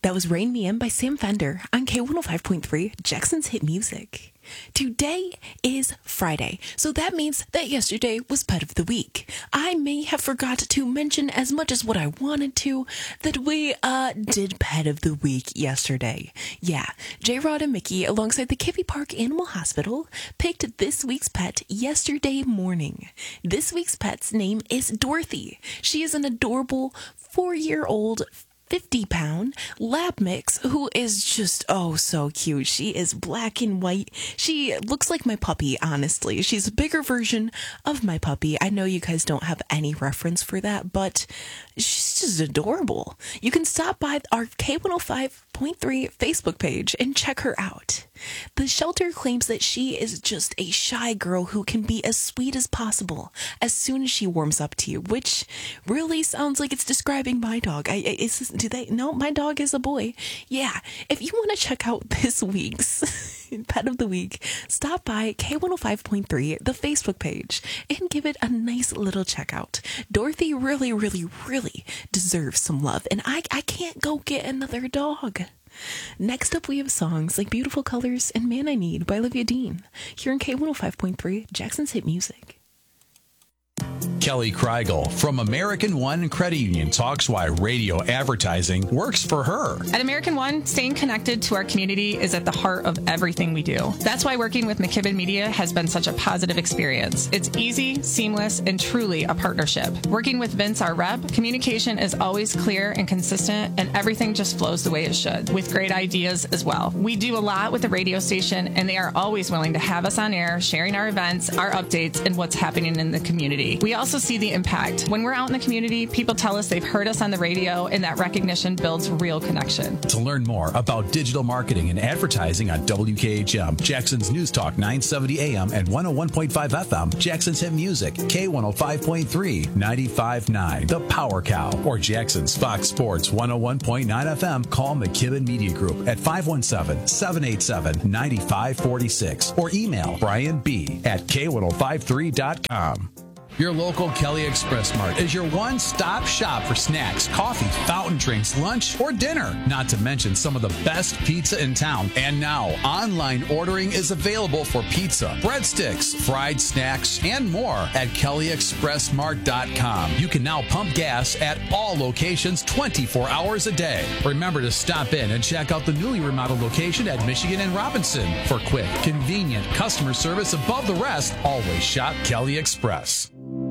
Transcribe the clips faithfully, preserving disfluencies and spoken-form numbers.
That was Rain Me In by Sam Fender on K one oh five point three, Jackson's Hit Music. Today is Friday, so that means that yesterday was Pet of the Week. I may have forgot to mention as much as what I wanted to, that we uh did Pet of the Week yesterday. Yeah, J-Rod and Mickey, alongside the Kivy Park Animal Hospital, picked this week's pet yesterday morning. This week's pet's name is Dorothy. She is an adorable four-year-old fifty pound lab mix who is just oh so cute. She is black and white. She looks like my puppy, honestly. She's a bigger version of my puppy. I know you guys don't have any reference for that, but she's just adorable. You can stop by our K one oh five point three Facebook page and check her out. The shelter claims that she is just a shy girl who can be as sweet as possible as soon as she warms up to you, which really sounds like it's describing my dog. I, is this, do they? No, my dog is a boy. Yeah, if you want to check out this week's Pet of the Week, stop by K one oh five point three, the Facebook page, and give it a nice little check out. Dorothy really, really, really deserves some love, and I, I can't go get another dog. Next up, we have songs like Beautiful Colors and Man I Need by Olivia Dean, here in K one oh five point three, Jackson's Hit Music. Kelly Kreigel from American One Credit Union talks why radio advertising works for her. At American One, staying connected to our community is at the heart of everything we do. That's why working with McKibben Media has been such a positive experience. It's easy, seamless, and truly a partnership. Working with Vince, our rep, communication is always clear and consistent, and everything just flows the way it should, with great ideas as well. We do a lot with the radio station, and they are always willing to have us on air, sharing our events, our updates, and what's happening in the community. We also see the impact. When we're out in the community, people tell us they've heard us on the radio, and that recognition builds real connection. To learn more about digital marketing and advertising on W K H M, Jackson's News Talk nine seventy A M and one oh one point five F M, Jackson's Hit Music, K one oh five point three, ninety-five point nine, The Power Cow, or Jackson's Fox Sports one oh one point nine F M, call McKibben Media Group at five one seven, seven eight seven, nine five four six or email Brian B at K one oh five three dot com. Your local Kelly Express Mart is your one-stop shop for snacks, coffee, fountain drinks, lunch, or dinner. Not to mention some of the best pizza in town. And now, online ordering is available for pizza, breadsticks, fried snacks, and more at Kelly Express Mart dot com. You can now pump gas at all locations twenty-four hours a day. Remember to stop in and check out the newly remodeled location at Michigan and Robinson. For quick, convenient customer service above the rest, always shop Kelly Express.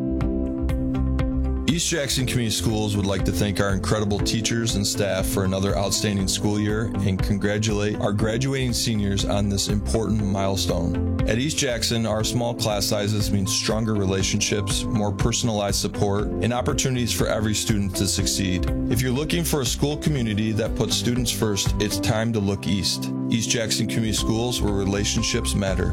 East Jackson Community Schools would like to thank our incredible teachers and staff for another outstanding school year and congratulate our graduating seniors on this important milestone. At East Jackson, our small class sizes mean stronger relationships, more personalized support, and opportunities for every student to succeed. If you're looking for a school community that puts students first, it's time to look east. East Jackson Community Schools, where relationships matter.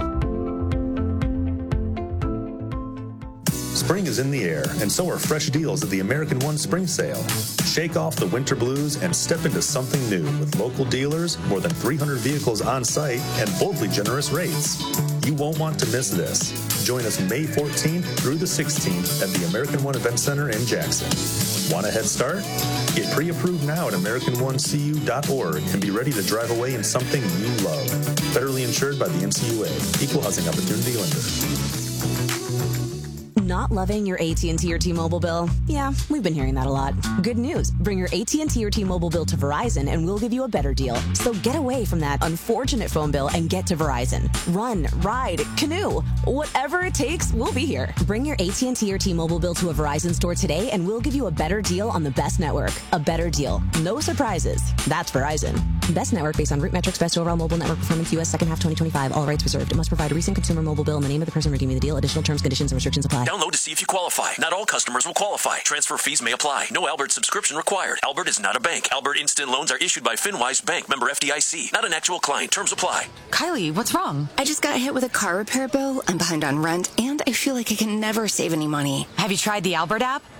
Spring is in the air, and so are fresh deals at the American One Spring Sale. Shake off the winter blues and step into something new with local dealers, more than three hundred vehicles on site, and boldly generous rates. You won't want to miss this. Join us May fourteenth through the sixteenth at the American One Event Center in Jackson. Want a head start? Get pre-approved now at American One C U dot org and be ready to drive away in something you love. Federally insured by the N C U A. Equal Housing Opportunity Lender. Not loving your A T and T or T-Mobile bill? Yeah, we've been hearing that a lot. Good news. Bring your A T and T or T-Mobile bill to Verizon and we'll give you a better deal. So get away from that unfortunate phone bill and get to Verizon. Run, ride, canoe. Whatever it takes, we'll be here. Bring your A T and T or T-Mobile bill to a Verizon store today and we'll give you a better deal on the best network. A better deal. No surprises. That's Verizon. Best network based on root metrics, best overall mobile network performance, U S second half twenty twenty-five. All rights reserved. It must provide a recent consumer mobile bill in the name of the person redeeming the deal. Additional terms, conditions, and restrictions apply. Download to see if you qualify. Not all customers will qualify. Transfer fees may apply. No Albert subscription required. Albert is not a bank. Albert Instant Loans are issued by FinWise Bank, member F D I C. Not an actual client. Terms apply. Kylie, what's wrong? I just got hit with a car repair bill. I'm behind on rent, and I feel like I can never save any money. Have you tried the Albert app?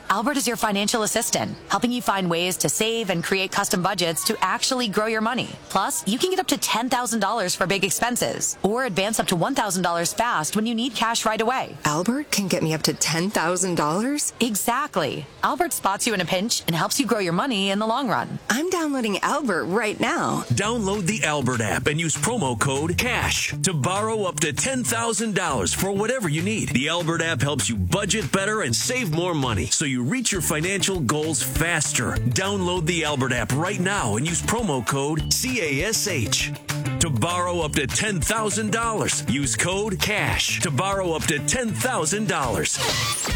Albert is your financial assistant, helping you find ways to save and create custom budgets to actually grow your money. Plus, you can get up to ten thousand dollars for big expenses or advance up to one thousand dollars fast when you need cash right away. Albert can get me up to ten thousand dollars? Exactly. Albert spots you in a pinch and helps you grow your money in the long run. I'm downloading Albert right now. Download the Albert app and use promo code CASH to borrow up to ten thousand dollars for whatever you need. The Albert app helps you budget better and save more money so you reach your financial goals faster. Download the Albert app right now and use promo code CASH to borrow up to ten thousand dollars. Use code CASH to borrow up to ten thousand dollars.